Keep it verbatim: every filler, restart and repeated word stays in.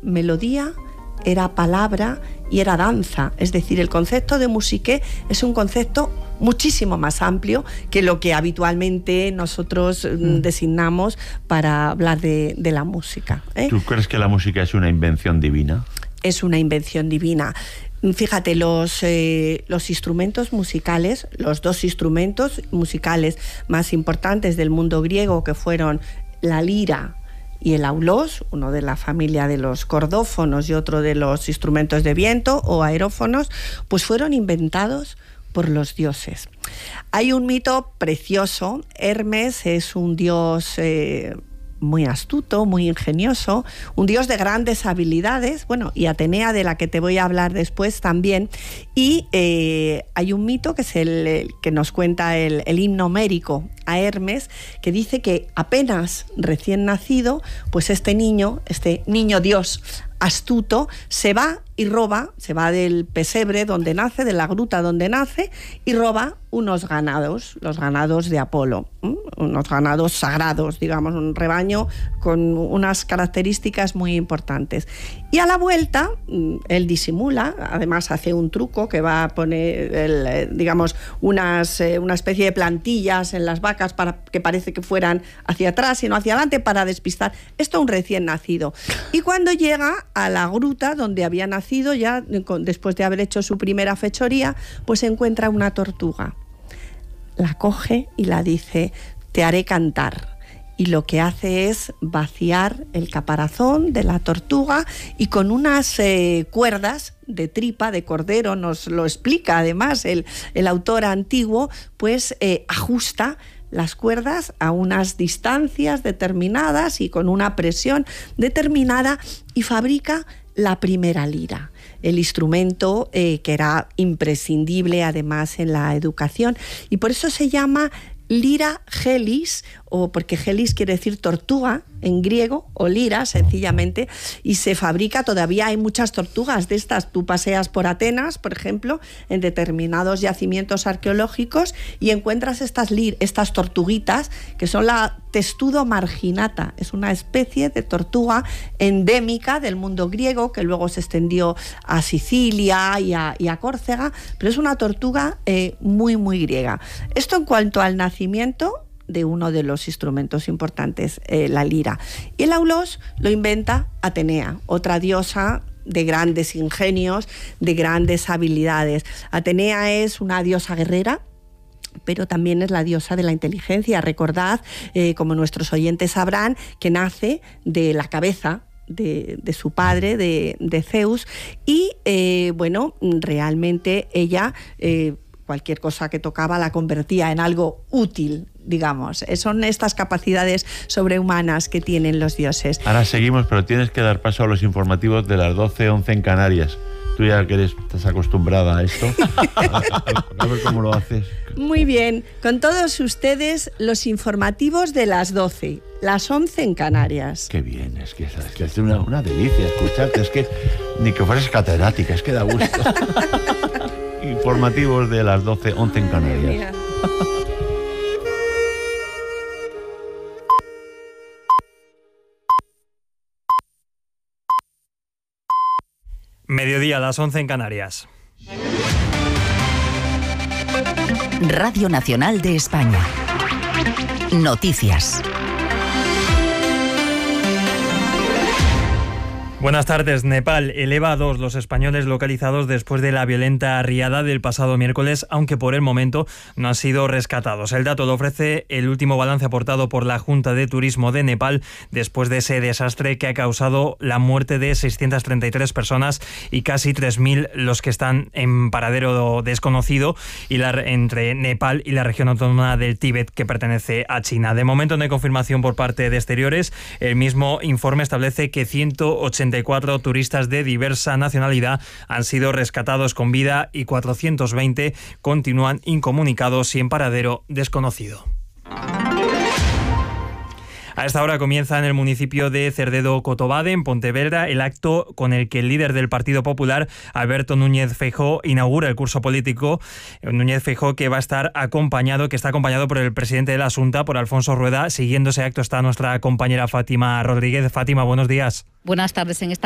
melodía, era palabra y era danza. Es decir, el concepto de musique es un concepto muchísimo más amplio que lo que habitualmente nosotros mm. designamos para hablar de, de la música, ¿eh? ¿Tú crees que la música es una invención divina? Es una invención divina. Fíjate, los, eh, los instrumentos musicales, los dos instrumentos musicales más importantes del mundo griego, que fueron la lira y el aulos, uno de la familia de los cordófonos y otro de los instrumentos de viento o aerófonos, pues fueron inventados por los dioses. Hay un mito precioso. Hermes es un dios eh, muy astuto, muy ingenioso, un dios de grandes habilidades, bueno, y Atenea, de la que te voy a hablar después también. Y eh, hay un mito que es el, el que nos cuenta el, el himno homérico a Hermes, que dice que apenas recién nacido, pues este niño, este niño dios astuto, se va y roba, se va del pesebre donde nace, de la gruta donde nace, y roba unos ganados, los ganados de Apolo, ¿eh? Unos ganados sagrados, digamos, un rebaño con unas características muy importantes. Y a la vuelta, él disimula, además hace un truco que va a poner, el, digamos, unas, eh, una especie de plantillas en las vacas para que parece que fueran hacia atrás y no hacia adelante para despistar. Esto a un recién nacido. Y cuando llega a la gruta donde había nacido, ya después de haber hecho su primera fechoría, pues encuentra una tortuga. La coge y la dice: te haré cantar. Y lo que hace es vaciar el caparazón de la tortuga y con unas eh, cuerdas de tripa, de cordero, nos lo explica además el, el autor antiguo, pues eh, ajusta las cuerdas a unas distancias determinadas y con una presión determinada y fabrica la primera lira, el instrumento eh, que era imprescindible además en la educación, y por eso se llama lira helis, o porque helis quiere decir tortuga en griego, o lira sencillamente, y se fabrica, todavía hay muchas tortugas de estas. Tú paseas por Atenas, por ejemplo, en determinados yacimientos arqueológicos y encuentras estas, lir, estas tortuguitas que son la testudo marginata, es una especie de tortuga endémica del mundo griego que luego se extendió a Sicilia y a, y a Córcega, pero es una tortuga eh, muy muy griega. Esto en cuanto al nacimiento de uno de los instrumentos importantes, eh, la lira. Y el aulos lo inventa Atenea, otra diosa de grandes ingenios, de grandes habilidades. Atenea es una diosa guerrera, pero también es la diosa de la inteligencia. Recordad, eh, como nuestros oyentes sabrán, que nace de la cabeza De, de su padre, de, de Zeus, y eh, bueno, realmente ella eh, cualquier cosa que tocaba la convertía en algo útil, digamos. Son estas capacidades sobrehumanas que tienen los dioses. Ahora seguimos, pero tienes que dar paso a los informativos de las doce, once en Canarias. Tú ya que eres, estás acostumbrada a esto. A ver cómo lo haces. Muy bien. Con todos ustedes, los informativos de las doce, las once en Canarias. Qué bien, es que es, que es una, una delicia escucharte. Es que ni que fueras catedrática, es que da gusto. Informativos de las doce, once en Canarias. Mediodía, a las once en Canarias. Radio Nacional de España. Noticias. Buenas tardes. Nepal eleva a dos los españoles localizados después de la violenta riada del pasado miércoles, aunque por el momento no han sido rescatados. El dato lo ofrece el último balance aportado por la Junta de Turismo de Nepal después de ese desastre que ha causado la muerte de seiscientas treinta y tres personas y casi tres mil los que están en paradero desconocido y la, entre Nepal y la región autónoma del Tíbet, que pertenece a China. De momento no hay confirmación por parte de exteriores. El mismo informe establece que ciento ochenta y cuatro turistas de diversa nacionalidad han sido rescatados con vida y cuatrocientos veinte continúan incomunicados y en paradero desconocido. A esta hora comienza en el municipio de Cerdedo-Cotobade, en Pontevedra, el acto con el que el líder del Partido Popular, Alberto Núñez Feijóo, inaugura el curso político. Núñez Feijóo, que va a estar acompañado, que está acompañado por el presidente de la Xunta, por Alfonso Rueda. Siguiendo ese acto está nuestra compañera Fátima Rodríguez. Fátima, buenos días. Buenas tardes. En esta